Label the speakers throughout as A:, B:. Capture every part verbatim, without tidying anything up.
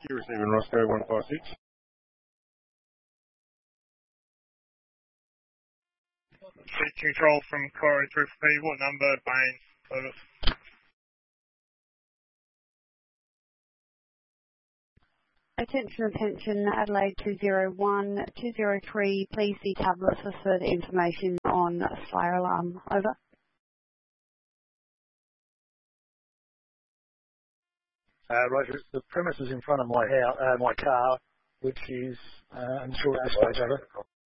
A: You're receiving Roscoe one five six.
B: Control from Corey three P, what number, Bain, service?
C: Attention, attention, Adelaide two zero one, two zero three, please see tablet for further information on fire alarm. Over.
D: Uh, Roger, the premises in front of my house, uh, my car, which is uh, unsure at this stage, over.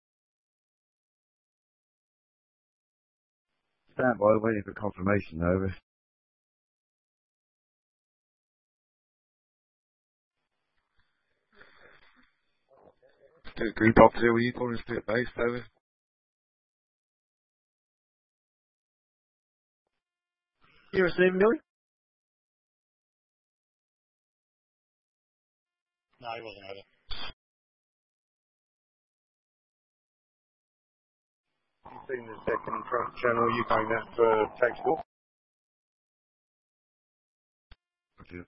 E: Stand by, waiting for confirmation, over. Group officer, were you calling us to the base, over?
D: You receiving, Billy?
B: No, he wasn't over.
A: You've seen the second front channel, you going that for take school?
E: Okay.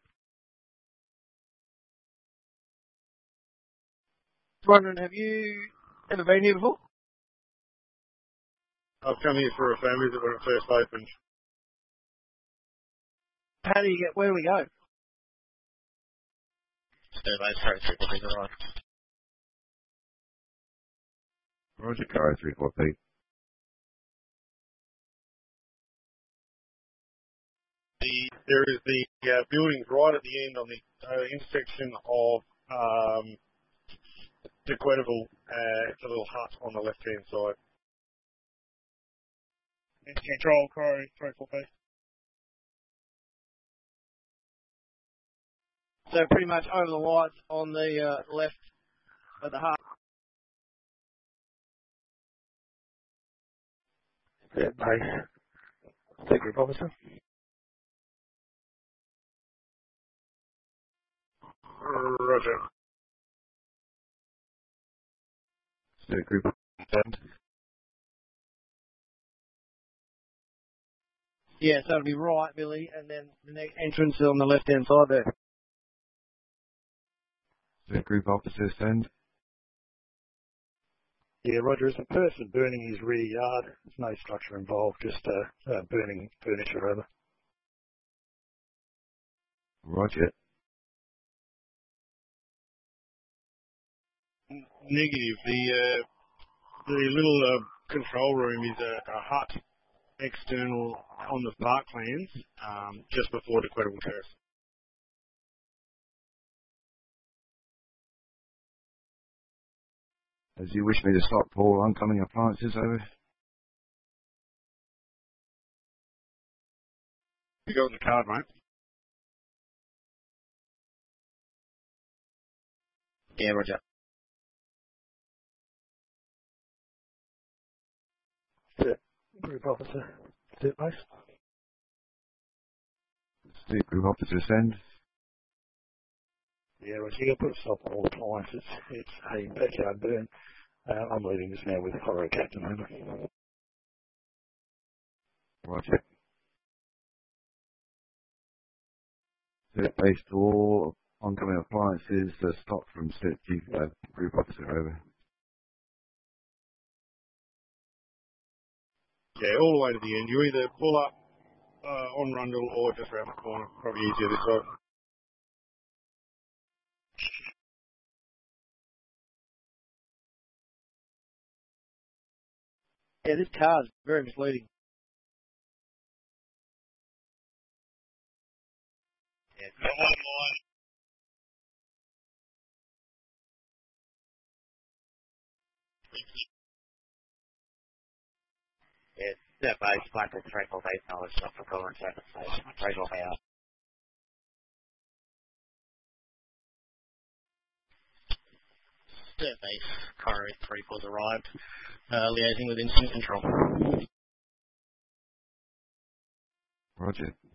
D: Wondering, have you ever been here before?
A: I've come here for a family visit when it first opened.
D: How do you get, where do we go?
B: Survey, sorry, triple D, right.
E: Roger, car three four P.
A: The, there is the uh, buildings right at the end on the uh, intersection of um, De Quetterville. Uh, it's a little hut on the left-hand side.
B: Control, Corey three P.
D: So pretty much over the lights on the uh, left at the heart. Yeah, base. Take group officer.
A: Roger.
E: State group send.
D: Yeah, so it'll be right, Billy, and then the next entrance is on the left-hand side there.
E: State group officer send.
D: Yeah, Roger, it's a person burning his rear yard. There's no structure involved, just uh, uh, burning furniture over.
E: Roger.
A: Negative. The uh, the little uh, control room is a, a hut external on the parklands, um, just before De Quetterville Terrace.
E: As you wish me to stop all oncoming appliances, over.
A: You got the card, mate?
B: Yeah, Roger.
D: Yeah, group officer. Sit base.
E: State group officer send.
D: Yeah, Roger, you've got to put a stop on all appliances. It's a backyard burn. Uh, I'm leaving this now with Horror Captain, over.
E: Roger. Set base to all oncoming appliances, uh, stop from set chief, uh, group officer, over.
A: Yeah, all the way to the end. You either pull up uh, on Rundle or just around the corner. Probably easier this side.
D: Yeah, this card's very misleading.
B: Yeah, come on, line. Yeah, step base, flat to three P, knowledge stuff for calling service station. three P out. Step base, Corey three P's arrived. Uh, liaising with incident control.
E: Roger.